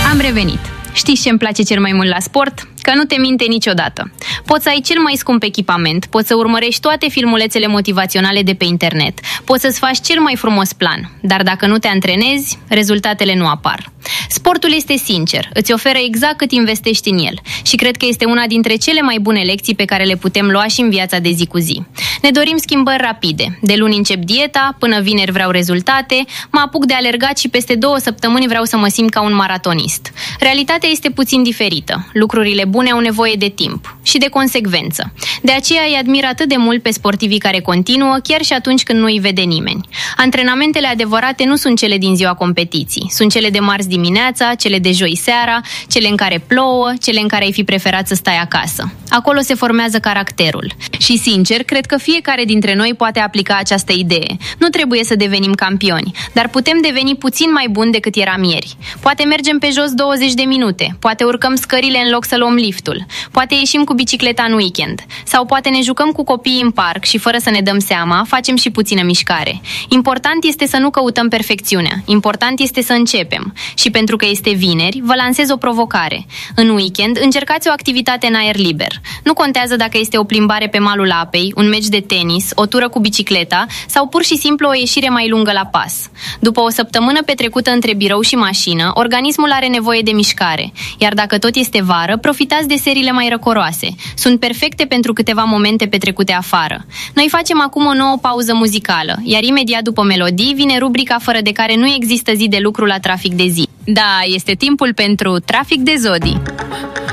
Am revenit. Știți ce îmi place cel mai mult la sport? Că nu te minte niciodată. Poți să ai cel mai scump echipament, poți să urmărești toate filmulețele motivaționale de pe internet, poți să-ți faci cel mai frumos plan, dar dacă nu te antrenezi, rezultatele nu apar. Sportul este sincer, îți oferă exact cât investești în el și cred că este una dintre cele mai bune lecții pe care le putem lua și în viața de zi cu zi. Ne dorim schimbări rapide. De luni încep dieta, până vineri vreau rezultate, mă apuc de alergat și peste 2 săptămâni vreau să mă simt ca un maratonist. Realitatea este puțin diferită. Lucrurile bune au nevoie de timp și de consecvență. De aceea îi admir atât de mult pe sportivii care continuă, chiar și atunci când nu îi vede nimeni. Antrenamentele adevărate nu sunt cele din ziua competiții. Sunt cele de marți dimineața, cele de joi seara, cele în care plouă, cele în care ai fi preferat să stai acasă. Acolo se formează caracterul. Și sincer, cred că fiecare dintre noi poate aplica această idee. Nu trebuie să devenim campioni, dar putem deveni puțin mai buni decât eram ieri. Poate mergem pe jos 20 de minute, poate urcăm scările în loc să luăm liftul, poate ieșim cu bicicleta în weekend, sau poate ne jucăm cu copiii în parc și fără să ne dăm seama, facem și puțină mișcare. Important este să nu căutăm perfecțiunea, important este să începem. Și pentru că este vineri, vă lansez o provocare. În weekend, încercați o activitate în aer liber. Nu contează dacă este o plimbare pe malul apei, un meci de tenis, o tură cu bicicleta sau pur și simplu o ieșire mai lungă la pas. După o săptămână petrecută între birou și mașină, organismul are nevoie de mișcare. Iar dacă tot este vară, profitați de seriile mai răcoroase. Sunt perfecte pentru câteva momente petrecute afară. Noi facem acum o nouă pauză muzicală, iar imediat după melodii vine rubrica fără de care nu există zi de lucru la Trafic de zi. Da, este timpul pentru Trafic de Zodii.